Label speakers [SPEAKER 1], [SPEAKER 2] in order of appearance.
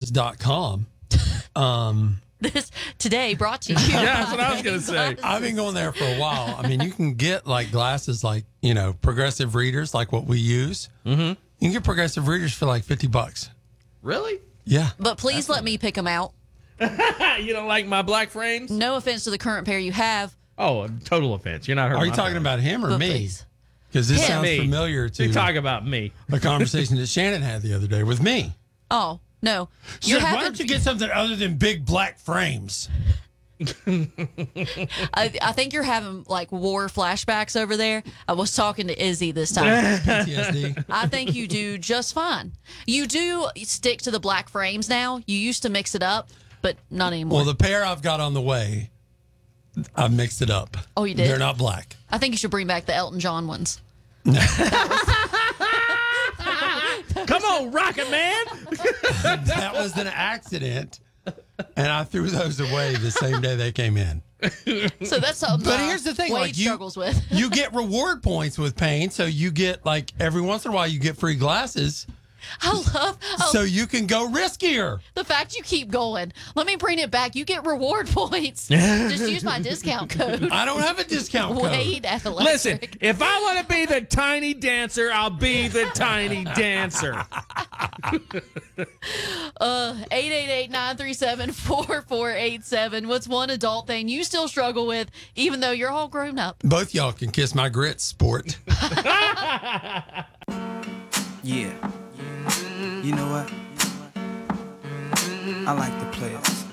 [SPEAKER 1] PaintSpots.com.
[SPEAKER 2] This today brought to you.
[SPEAKER 3] Yeah, that's what I was going to say.
[SPEAKER 1] I've been going there for a while. I mean, you can get like glasses, like, progressive readers, like what we use. Mm-hmm. You can get progressive readers for like $50.
[SPEAKER 3] Really?
[SPEAKER 1] Yeah.
[SPEAKER 2] But please let me pick them out.
[SPEAKER 3] You don't like my black frames?
[SPEAKER 2] No offense to the current pair you have.
[SPEAKER 3] Oh, total offense. You're not hurting
[SPEAKER 1] Are you
[SPEAKER 3] my
[SPEAKER 1] talking
[SPEAKER 3] feelings.
[SPEAKER 1] about him or
[SPEAKER 2] But
[SPEAKER 1] me?
[SPEAKER 2] please.
[SPEAKER 1] Because this
[SPEAKER 2] Him.
[SPEAKER 1] sounds
[SPEAKER 3] Me.
[SPEAKER 1] familiar
[SPEAKER 3] You
[SPEAKER 1] to
[SPEAKER 3] talk about me.
[SPEAKER 1] the conversation that Shannon had the other day with me.
[SPEAKER 2] Oh, no.
[SPEAKER 1] She said, why don't you get something other than big black frames?
[SPEAKER 2] I think you're having like war flashbacks over there. I was talking to Izzy this time.
[SPEAKER 1] PTSD.
[SPEAKER 2] I think you do just fine. You do stick to the black frames now. You used to mix it up, but not anymore.
[SPEAKER 1] Well, the pair I've got on the way, I've mixed it up.
[SPEAKER 2] Oh, you did?
[SPEAKER 1] They're not black.
[SPEAKER 2] I think you should bring back the Elton John ones.
[SPEAKER 3] Come on, Rocket Man.
[SPEAKER 1] That was an accident, and I threw those away the same day they came in.
[SPEAKER 2] So that's something.
[SPEAKER 1] But here's the thing,
[SPEAKER 2] Wade
[SPEAKER 1] like, you-
[SPEAKER 2] struggles with.
[SPEAKER 1] You get reward points with paint, so you get, like, every once in a while you get free glasses,
[SPEAKER 2] I love
[SPEAKER 1] so you can go riskier.
[SPEAKER 2] the fact you keep going. Let me bring it back. You get reward points. Just use my discount code.
[SPEAKER 1] I don't have a discount code.
[SPEAKER 2] Wade at
[SPEAKER 3] Listen,
[SPEAKER 2] Electric.
[SPEAKER 3] if I want to be the tiny dancer, I'll be the tiny dancer.
[SPEAKER 2] 888-937-4487. What's one adult thing you still struggle with, even though you're all grown up?
[SPEAKER 1] Both y'all can kiss my grits, sport.
[SPEAKER 4] Yeah. You know what? I like the players.